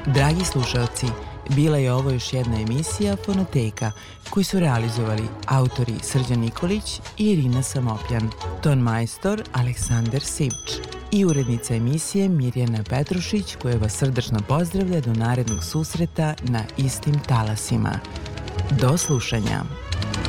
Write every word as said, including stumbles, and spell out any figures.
Dragi slušalci, bila je ovo još jedna emisija Fonoteka koju su realizovali autori Srđan Nikolić i Irina Samopljan, ton majstor Aleksandar Sivč i urednica emisije Mirjana Petrušić koja vas srdačno pozdravlja do narednog susreta na istim talasima. Do slušanja.